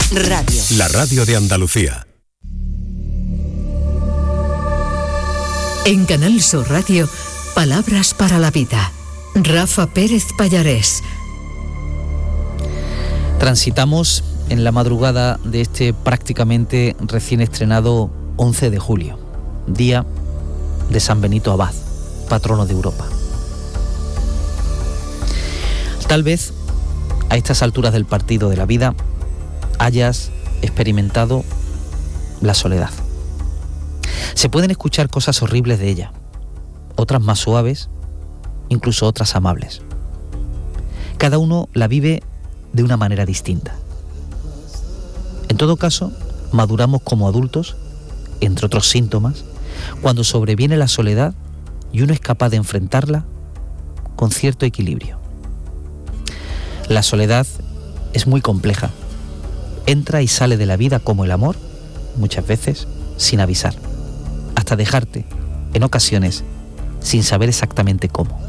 Radio. La radio de Andalucía. En Canal Sur Radio, Palabras para la Vida. Rafa Pérez Pallarés. Transitamos en la madrugada de este prácticamente recién estrenado 11 de julio, día de San Benito Abad, patrono de Europa. Tal vez a estas alturas del partido de la vida hayas experimentado la soledad. Se pueden escuchar cosas horribles de ella, otras más suaves, incluso otras amables. Cada uno la vive de una manera distinta. En todo caso, maduramos como adultos, entre otros síntomas, cuando sobreviene la soledad y uno es capaz de enfrentarla con cierto equilibrio. La soledad es muy compleja. Entra y sale de la vida como el amor, muchas veces sin avisar, hasta dejarte, en ocasiones, sin saber exactamente cómo.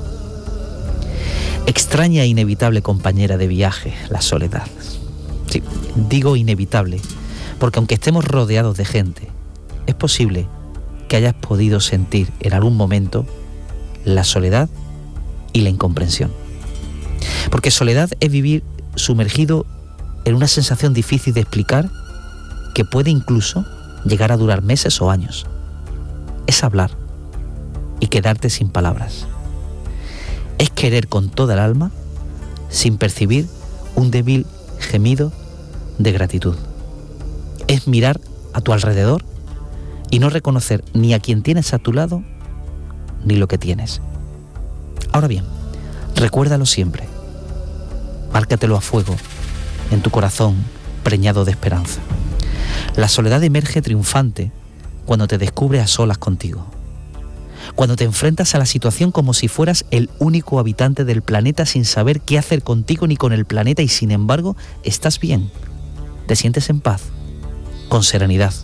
Extraña e inevitable compañera de viaje, la soledad. Sí, digo inevitable, porque aunque estemos rodeados de gente, es posible que hayas podido sentir en algún momento la soledad y la incomprensión. Porque soledad es vivir sumergido en una sensación difícil de explicar que puede incluso llegar a durar meses o años. Es hablar y quedarte sin palabras. Es querer con toda el alma sin percibir un débil gemido de gratitud. Es mirar a tu alrededor y no reconocer ni a quien tienes a tu lado ni lo que tienes. Ahora bien, recuérdalo siempre. Márcatelo a fuego en tu corazón preñado de esperanza. La soledad emerge triunfante cuando te descubres a solas contigo. Cuando te enfrentas a la situación como si fueras el único habitante del planeta sin saber qué hacer contigo ni con el planeta y sin embargo estás bien. Te sientes en paz, con serenidad.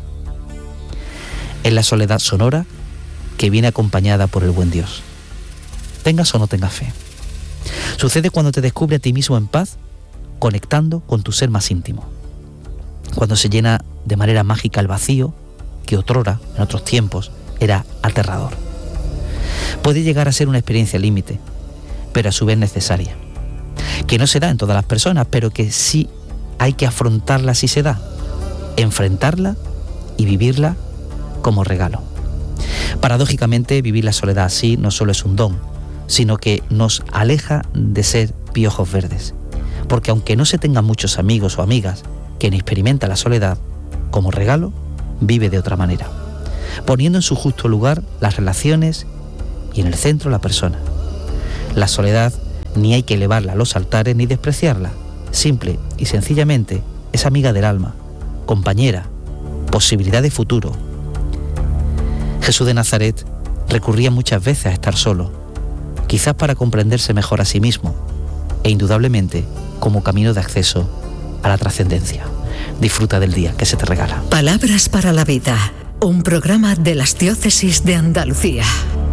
Es la soledad sonora que viene acompañada por el buen Dios. Tengas o no tengas fe. Sucede cuando te descubres a ti mismo en paz, conectando con tu ser más íntimo. Cuando se llena de manera mágica el vacío, que otrora, en otros tiempos, era aterrador. Puede llegar a ser una experiencia límite, pero a su vez necesaria. Que no se da en todas las personas, pero que sí hay que afrontarla si se da, enfrentarla y vivirla como regalo. Paradójicamente, vivir la soledad así no solo es un don, sino que nos aleja de ser piojos verdes. Porque aunque no se tengan muchos amigos o amigas, quien experimenta la soledad como regalo, vive de otra manera, poniendo en su justo lugar las relaciones y en el centro la persona. La soledad ni hay que elevarla a los altares ni despreciarla. Simple y sencillamente es amiga del alma, compañera, posibilidad de futuro. Jesús de Nazaret recurría muchas veces a estar solo, quizás para comprenderse mejor a sí mismo e indudablemente como camino de acceso a la trascendencia. Disfruta del día que se te regala. Palabras para la Vida, un programa de las Diócesis de Andalucía.